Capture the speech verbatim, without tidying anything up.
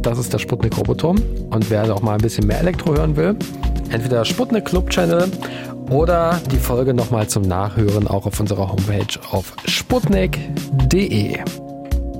Das ist der Sputnik Roboturm. Und wer auch mal ein bisschen mehr Elektro hören will, entweder Sputnik Club Channel oder die Folge nochmal zum Nachhören auch auf unserer Homepage auf sputnik punkt de.